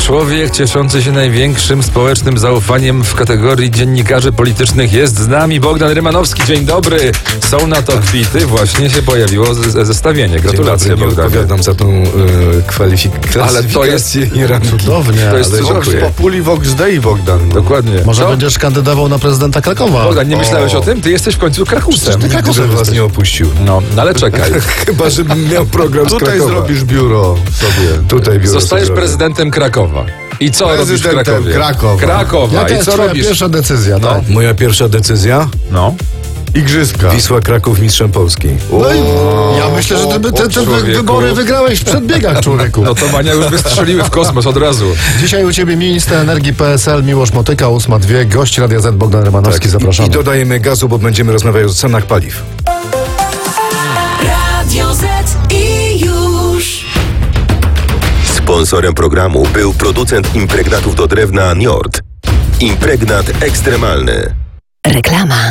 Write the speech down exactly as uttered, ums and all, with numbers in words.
Człowiek cieszący się największym społecznym zaufaniem w kategorii dziennikarzy politycznych jest z nami. Bogdan Rymanowski, dzień dobry. Są na to kwity, właśnie się pojawiło z- zestawienie. Gratulacje, Dzień dobry, nie Bogdanie. odpowiadam za tą y, kwalifikację. Ale to jest i ranki. Cudownie, To jest ale cudownie. dziękuję. Populi Vox Dei, Bogdan. No. Dokładnie. Może Co? będziesz kandydował na prezydenta Krakowa? Bogdan, nie O. myślałeś o tym? Ty jesteś w końcu Krakusem. Ty Krakusem Gdybym was jesteś. nie opuścił. No, no ale czekaj. Chyba, żebym miał program z Tutaj Krakowa. zrobisz biuro sobie. Tutaj biuro Zostajesz sobie. prezydentem Krakowa. I co robisz w Prezydentem Krakowie? Krakowa. Krakowa. Jaka I jest co twoja robisz? pierwsza decyzja? No. Moja pierwsza decyzja? No. Igrzyska. Wisła Kraków mistrzem Polski. No i ja myślę, że ty, by- te, te wy- człowieku. wybory wygrałeś w przedbiegach, człowieku. Notowania już wystrzeliły w kosmos od razu. Dzisiaj u ciebie minister energii P S L Miłosz Motyka, ósma dwie, gość Radia Z Bogdan Rymanowski, zapraszamy. I dodajemy gazu, bo będziemy rozmawiać o cenach paliw. Radio Z i już. Sponsorem programu był producent impregnatów do drewna Njord. Impregnat ekstremalny. Reklama.